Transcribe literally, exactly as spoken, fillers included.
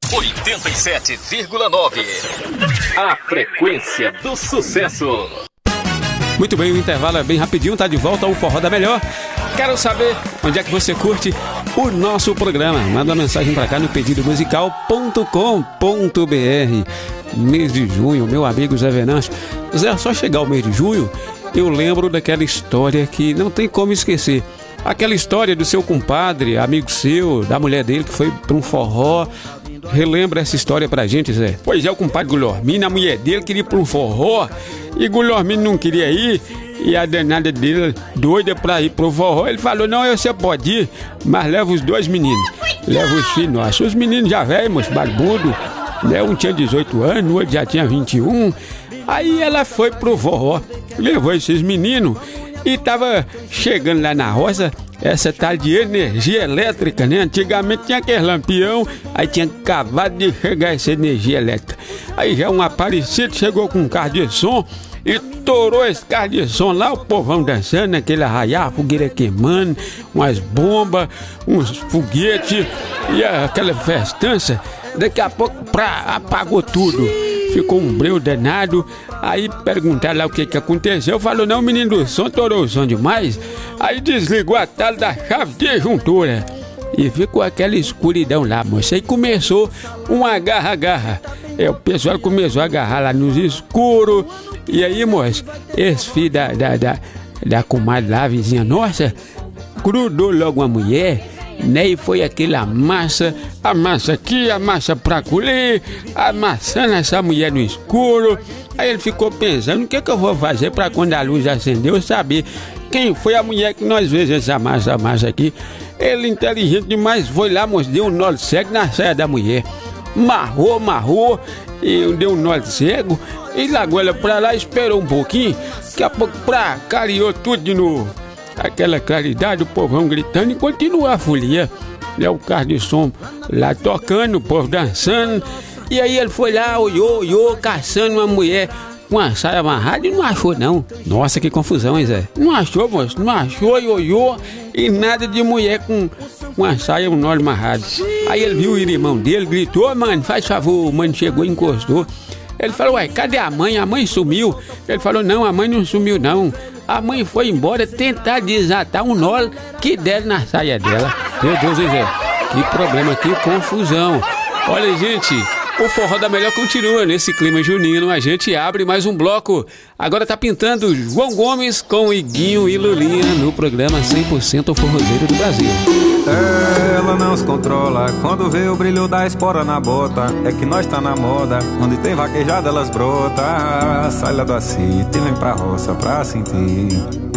oitenta e sete vírgula nove. A frequência do sucesso. Muito bem, o intervalo é bem rapidinho, tá de volta ao Forró da Melhor. Quero saber onde é que você curte o nosso programa. Manda uma mensagem pra cá no pedido musical ponto com ponto br. Mês de junho, meu amigo Zé Venâncio. Zé, só chegar o mês de junho, eu lembro daquela história que não tem como esquecer. Aquela história do seu compadre, amigo seu, da mulher dele que foi pra um forró. Relembra essa história pra gente, Zé. Pois é, o compadre Guilhermino, a mulher dele queria ir pra um forró e Guilhermino não queria ir. E a danada dele, doida pra ir pro forró, ele falou, não, você pode ir, mas leva os dois meninos. Leva os filhos nossos. Os meninos já velhos, barbudo, né? Um tinha dezoito anos, o outro já tinha vinte e um. Aí ela foi pro forró, levou esses meninos e tava chegando lá na roça, essa tal de energia elétrica, né? Antigamente tinha aquele lampião, aí tinha acabado de chegar essa energia elétrica. Aí já um aparecido chegou com um carro de som e torou esse carro de som lá, o povão dançando, aquele arraiar, fogueira queimando, umas bombas, uns foguetes e aquela festança. Daqui a pouco pra, apagou tudo. Ficou um breu danado. Aí perguntaram lá o que que aconteceu. Falou, não, o menino do som torou o som demais. Aí desligou a tala da chave de juntura. E ficou aquela escuridão lá, moça. Aí começou uma agarra-agarra. É, o pessoal começou a agarrar lá nos escuros. E aí, moça, esse filho da, da, da, da comadre lá, a vizinha nossa, grudou logo uma mulher, né? E foi aquela massa, a massa aqui, a massa pra colher, amassando essa mulher no escuro. Aí ele ficou pensando, o que que eu vou fazer pra quando a luz acendeu eu saber quem foi a mulher que nós vemos essa massa, a massa aqui. Ele, inteligente demais, foi lá, moço, deu um nó cego na saia da mulher. Marrou, marrou, e deu um nó cego, e largou ela pra lá, esperou um pouquinho, daqui a pouco pra clareou tudo de novo. Aquela claridade, o povão gritando e continua a folia. Né, o carro de som lá tocando, o povo dançando. E aí ele foi lá, olhou, olhou, caçando uma mulher com a saia amarrada e não achou não. Nossa, que confusão, hein, Zé? Não achou, moço, não achou e olhou e nada de mulher com, com a saia, um nó amarrado. Aí ele viu o irmão dele, gritou, mano, faz favor, o mano chegou e encostou. Ele falou, ué, cadê a mãe? A mãe sumiu. Ele falou, não, a mãe não sumiu não. A mãe foi embora tentar desatar um nó que deram na saia dela. Meu Deus, hein, Zé? Que problema, que confusão. Olha, gente, o Forró da Melhor continua nesse clima junino. A gente abre mais um bloco. Agora tá pintando João Gomes com Iguinho e Lulinha no programa cem por cento Forrozeiro do Brasil. Ela não se controla quando vê o brilho da espora na bota. É que nós tá na moda, onde tem vaquejada elas brota. Sai lá do acite, vem pra roça pra sentir